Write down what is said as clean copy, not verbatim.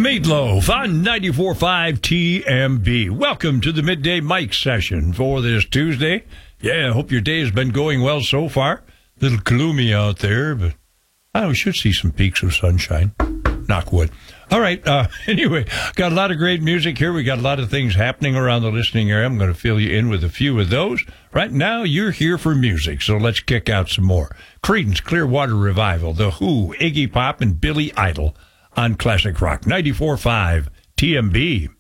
Meatloaf on 94.5 TMB. Welcome to the Midday Mike session for this Tuesday. Yeah, I hope your day has been going well so far. A little gloomy out there, but we should see some peaks of sunshine. Knock wood. All right, anyway, got a lot of great music here. We got a lot of things happening around the listening area. I'm going to fill you in with a few of those. Right now, you're here for music, so let's kick out some more. Creedence Clearwater Revival, The Who, Iggy Pop, and Billy Idol on Classic Rock 94.5 TMB.